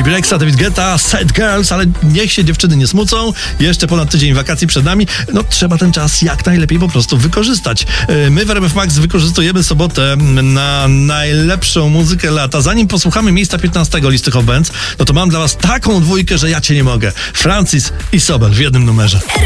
Bibi Rexha, David Guetta, Sad Girls, ale niech się dziewczyny nie smucą. Jeszcze ponad tydzień wakacji przed nami. No trzeba ten czas jak najlepiej po prostu wykorzystać. My w RMF Max wykorzystujemy sobotę na najlepszą muzykę lata. Zanim posłuchamy miejsca 15 listy Hot Bands, no to mam dla was taką dwójkę, że ja cię nie mogę. Francis i Sobel w jednym numerze.